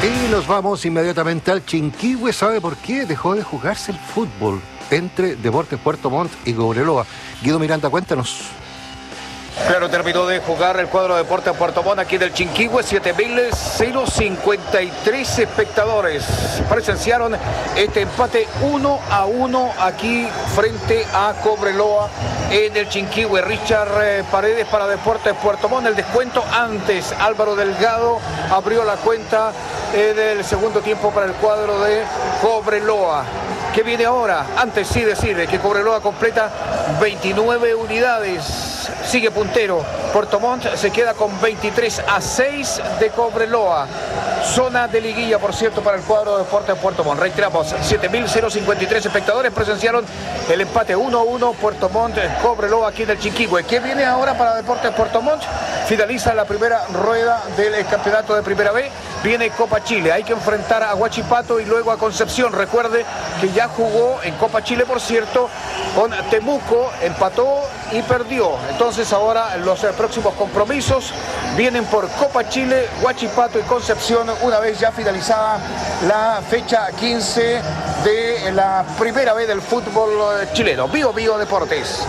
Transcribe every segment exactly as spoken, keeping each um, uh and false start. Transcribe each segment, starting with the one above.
Y nos vamos inmediatamente al Chinquihue. ¿Sabe por qué? Dejó de jugarse el fútbol entre Deportes Puerto Montt y Cobreloa. Guido Miranda, cuéntanos. Claro, terminó de jugar el cuadro de Deportes Puerto Montt aquí del Chinquihue. siete mil cincuenta y tres espectadores presenciaron este empate uno a uno aquí frente a Cobreloa en el Chinquihue. Richard Paredes para Deportes Puerto Montt. El descuento antes. Álvaro Delgado abrió la cuenta en el segundo tiempo para el cuadro de Cobreloa. ¿Qué viene ahora? Antes sí decirle que Cobreloa completa veintinueve unidades. Sigue puntero. Puerto Montt se queda con veintitrés a seis de Cobreloa. Zona de liguilla, por cierto, para el cuadro de Deportes Puerto Montt. Reiteramos, siete mil cincuenta y tres espectadores presenciaron el empate uno a uno Puerto Montt, Cobreloa aquí en el Chinquihue. ¿Qué viene ahora para Deportes Puerto Montt? Finaliza la primera rueda del campeonato de Primera B. Viene Copa Chile. Hay que enfrentar a Huachipato y luego a Concepción. Recuerde que ya jugó en Copa Chile, por cierto, con Temuco. Empató y perdió. Entonces ahora los próximos compromisos vienen por Copa Chile, Huachipato y Concepción, una vez ya finalizada la fecha quince de la Primera B del fútbol chileno. Bio Bio Deportes.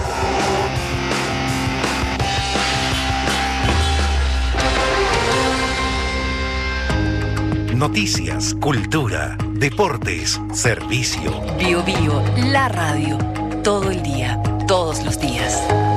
Noticias, cultura, deportes, servicio. Bio Bio, la radio. Todo el día, todos los días.